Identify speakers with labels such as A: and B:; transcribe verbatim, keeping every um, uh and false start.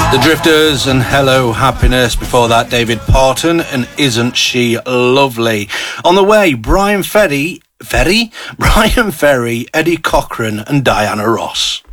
A: The Drifters and Hello Happiness. Before that, David Parton and Isn't She Lovely. On the way, Brian Ferry, Ferry? Brian Ferry, Eddie Cochran and Diana Ross.